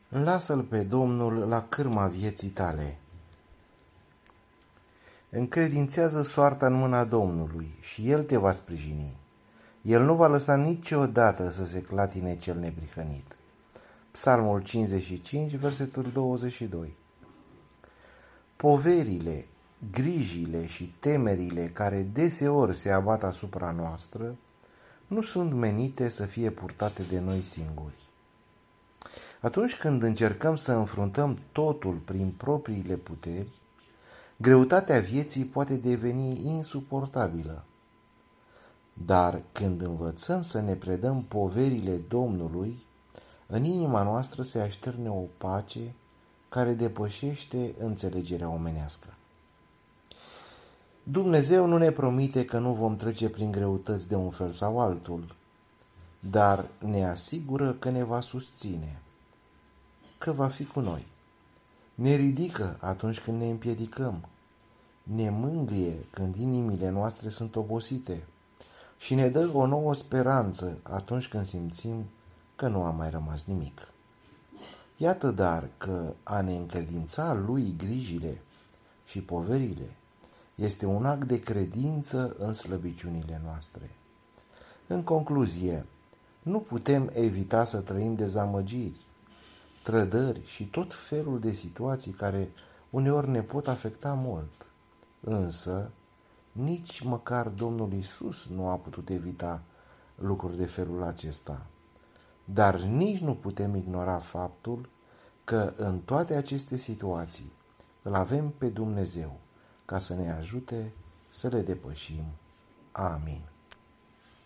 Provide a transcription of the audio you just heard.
Lasă-L pe Domnul la cârma vieții tale. Încredințează soarta în mâna Domnului și El te va sprijini. El nu va lăsa niciodată să se clatine cel neprihănit. Psalmul 55, versetul 22. Poverile, grijile și temerile care deseori se abat asupra noastră nu sunt menite să fie purtate de noi singuri. Atunci când încercăm să înfruntăm totul prin propriile puteri, greutatea vieții poate deveni insuportabilă. Dar când învățăm să ne predăm poverile Domnului, în inima noastră se așterne o pace care depășește înțelegerea omenească. Dumnezeu nu ne promite că nu vom trece prin greutăți de un fel sau altul, dar ne asigură că ne va susține, că va fi cu noi. Ne ridică atunci când ne împiedicăm, ne mângâie când inimile noastre sunt obosite și ne dă o nouă speranță atunci când simțim că nu a mai rămas nimic. Iată dar că a ne încredința Lui grijile și poverile este un act de credință în slăbiciunile noastre. În concluzie, nu putem evita să trăim dezamăgiri, trădări și tot felul de situații care uneori ne pot afecta mult. Însă, nici măcar Domnul Iisus nu a putut evita lucruri de felul acesta. Dar nici nu putem ignora faptul că în toate aceste situații îl avem pe Dumnezeu ca să ne ajute să le depășim. Amin.